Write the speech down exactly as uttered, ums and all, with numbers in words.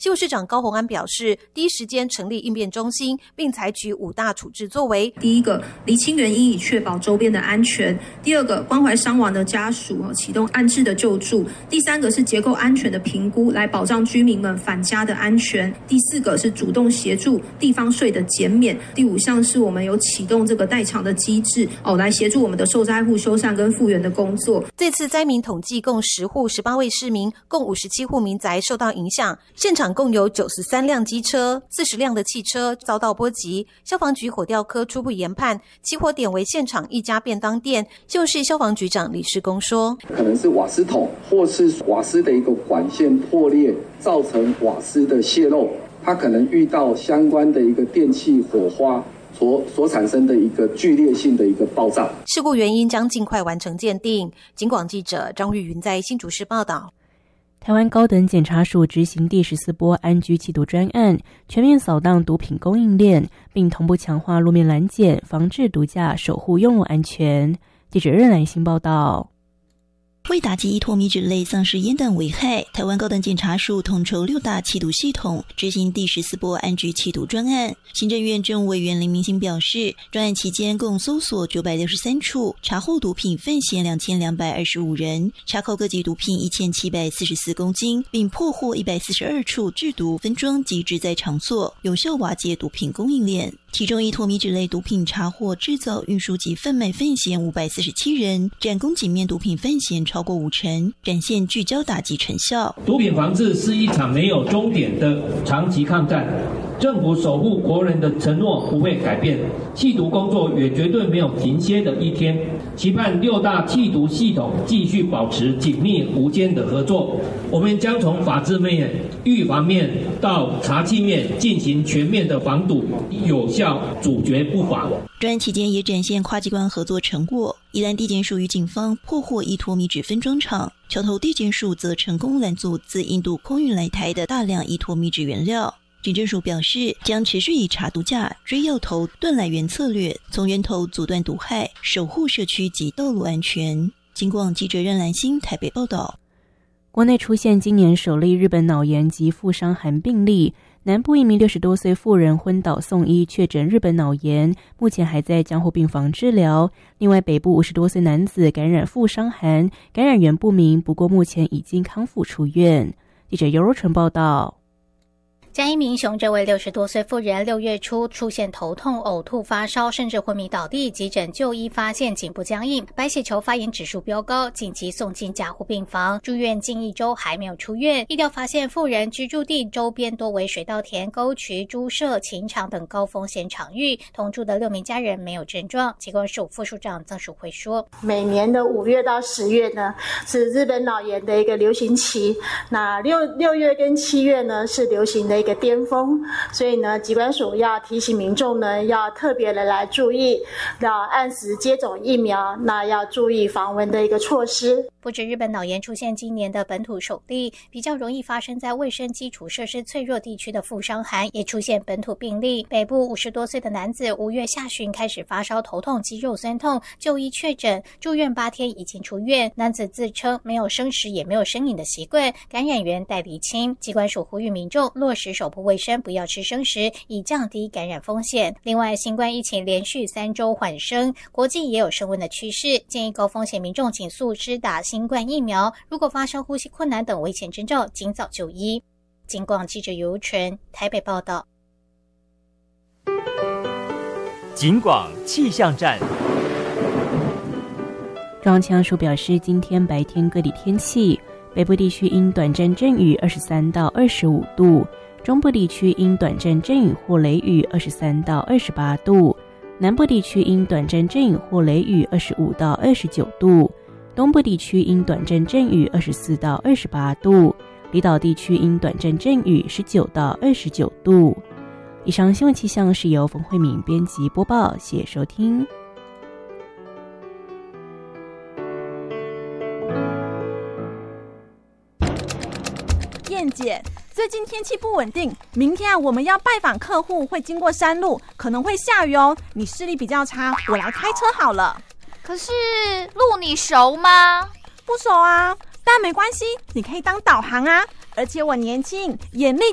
新竹市长高虹安表示，第一时间成立应变中心，并采取五大处置作为。 第一个，厘清原因以确保周边的安全；第二个，关怀伤亡的家属，启动安置的救助；第三个是结构安全的评估，来保障居民们返家的安全；第四个是主动协助地方税的减免；第五项是我们有启动这个代偿的机制，哦，来协助我们的受灾户修缮跟复原的工作。 这次灾民统计共十户十八位市民，共五十七户民宅受到影响，现场共有九十三辆机车、四十辆的汽车遭到波及。消防局火调科初步研判，起火点为现场一家便当店。新竹市消防局长李世公说， 可能是瓦斯桶或是瓦斯的一个管线破裂，造成瓦斯的泄漏，它可能遇到相关的一个电器火花所所产生的一个剧烈性的一个爆炸。 事故原因将尽快完成鉴定。警广记者张玉云在新竹市报道。 台湾高等检察署执行第十四波安居缉毒专案，全面扫荡毒品供应链，并同步强化路面拦检，防治毒驾，守护用路安全。记者任兰欣报道。 为打击依托米脂类丧尸烟弹危害，台湾高等检察署统筹六大缉毒系统，执行第十四波安居缉毒专案。行政院政务委员林明兴表示，专案期间共搜索九百六十三处，查获毒品份嫌两千两百二十五人，查扣各级毒品一千七百四十四公斤，并破获一百四十二处制毒分装及制在场所，有效瓦解毒品供应链。其中依托米脂类毒品查获制造、运输及贩卖份嫌五百四十七人，占公检面毒品份嫌超过五成，展现聚焦打击成效。 毒品防治是一场没有终点的长期抗战，政府守护国人的承诺不会改变，缉毒工作也绝对没有停歇的一天。期盼六大缉毒系统继续保持紧密无间的合作，我们将从法制面、预防面到查缉面进行全面的防堵，有效阻绝不法。 专案期间也展现跨机关合作成果，宜兰地检署与警方破获依托米脂分装厂，桥头地检署则成功拦阻自印度空运来台的大量依托米脂原料。警政署表示，将持续以查毒驾、追药头、断来源策略，从源头阻断毒害，守护社区及道路安全。警广记者任兰欣台北报道。 国内出现今年首例日本脑炎及腹伤寒病例，南部一名六十多岁妇人昏倒送医，确诊日本脑炎，目前还在加护病房治疗。另外，北部五十多岁男子感染腹伤寒，感染源不明，不过目前已经康复出院。记者尤若纯报道。 嘉义民雄这位六十多岁妇人六月初出现头痛、呕吐、发烧，甚至昏迷倒地，急诊就医发现颈部僵硬，白血球发炎指数飙高，紧急送进加护病房，住院近一周还没有出院。医调发现妇人居住地周边多为水稻田、沟渠、猪舍、禽场等高风险场域，同住的六名家人没有症状。疾管署副署长曾淑慧说， 每年的五月到十月呢是日本脑炎的一个流行期，那六六月跟七月呢是流行的一个巅峰，所以呢疾管署要提醒民众呢要特别的来注意，要按时接种疫苗，那要注意防蚊的一个措施。 不止日本脑炎出现今年的本土首例，比较容易发生在卫生基础设施脆弱地区的腹伤寒也出现本土病例。北部五十多岁的男子五月下旬开始发烧、头痛、肌肉酸痛，就医确诊，住院八天已经出院。男子自称没有生食也没有生饮的习惯，感染源待厘清。疾管署呼吁民众落实手部卫生，不要吃生食，以降低感染风险。另外，新冠疫情连续三周缓升，国际也有升温的趋势，建议高风险民众尽速施打新冠疫苗，如果发生呼吸困难等危险征兆，尽早就医。警广记者尤纯台北报道。 警广气象站。 中央气象署表示，今天白天各地天气，北部地区因短暂阵雨二十三到二十五度，中部地区因短暂阵雨或雷雨二十三到二十八度，南部地区因短暂阵雨或雷雨二十五到二十九度，东部地区因短暂阵雨二十四到二十八度，离岛地区因短暂阵雨十九到二十九度。以上新闻气象是由冯慧敏编辑播报，谢谢收听。 燕姐，最近天气不稳定，明天啊我们要拜访客户，会经过山路，可能会下雨哦。你视力比较差，我来开车好了。 可是路你熟吗？ 不熟啊，但没关系，你可以当导航啊。而且我年轻，眼力